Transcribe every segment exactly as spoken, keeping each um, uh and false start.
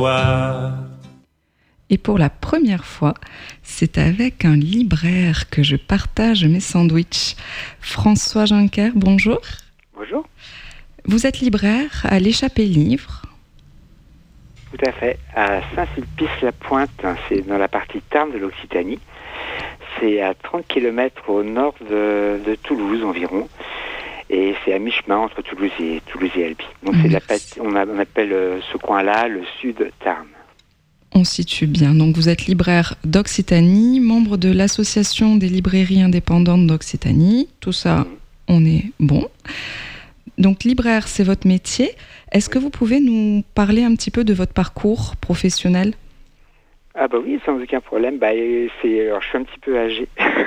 Et pour la première fois, c'est avec un libraire que je partage mes sandwichs. François Juncker, bonjour. Bonjour. Vous êtes libraire à l'Échappée Livre. Tout à fait, à Saint-Sulpice-la-Pointe, c'est dans la partie Tarn de l'Occitanie. C'est à trente kilomètres au nord de, de Toulouse environ. Et c'est à mi-chemin entre Toulouse et, Toulouse et Albi. Donc c'est la, on, a, on appelle ce coin-là le sud Tarn. On situe bien. Donc vous êtes libraire d'Occitanie, membre de l'Association des librairies indépendantes d'Occitanie. Tout ça, mmh. on est bon. Donc libraire, c'est votre métier. Est-ce que vous pouvez nous parler un petit peu de votre parcours professionnel ? Ah bah oui, sans aucun problème. Bah, c'est, alors, je suis un petit peu âgé.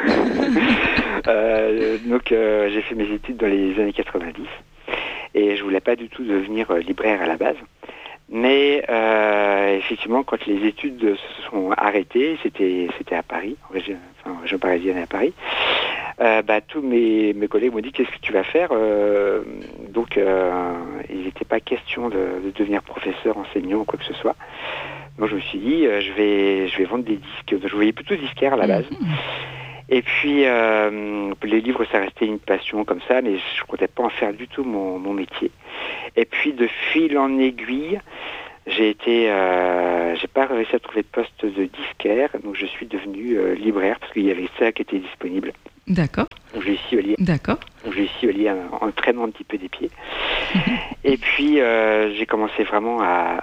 euh, donc euh, j'ai fait mes études dans les années quatre-vingt-dix et je voulais pas du tout devenir libraire à la base. Mais euh, effectivement, quand les études se sont arrêtées, c'était, c'était à Paris, en région, enfin, en région parisienne et à Paris, euh, bah, tous mes, mes collègues m'ont dit qu'est-ce que tu vas faire euh, donc euh, il n'était pas question de, de devenir professeur, enseignant ou quoi que ce soit. Donc je me suis dit, euh, je vais je vais vendre des disques. Je voyais plutôt disquaire à la base. Mmh. Et puis euh, les livres, ça restait une passion comme ça, mais je ne comptais pas en faire du tout mon, mon métier. Et puis de fil en aiguille, j'ai été, euh, j'ai pas réussi à trouver de poste de disquaire, donc je suis devenu euh, libraire parce qu'il y avait ça qui était disponible. D'accord. Donc j'ai essayé au lit. D'accord. Donc j'ai essayé au lit en, en traînant un petit peu des pieds. Et puis euh, j'ai commencé vraiment à